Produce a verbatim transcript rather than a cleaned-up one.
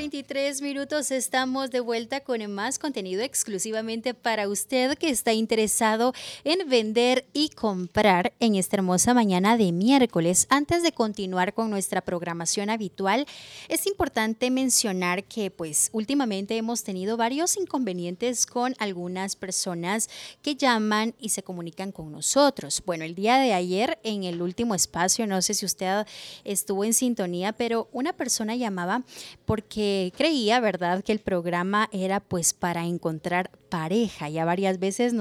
veintitrés minutos, estamos de vuelta con más contenido exclusivamente para usted que está interesado en vender y comprar en esta hermosa mañana de miércoles. Antes de continuar con nuestra programación habitual, es importante mencionar que pues últimamente hemos tenido varios inconvenientes con algunas personas que llaman y se comunican con nosotros. Bueno, el día de ayer en el último espacio, no sé si usted estuvo en sintonía, pero una persona llamaba porque creía, ¿verdad?, que el programa era pues para encontrar pareja. Ya varias veces nos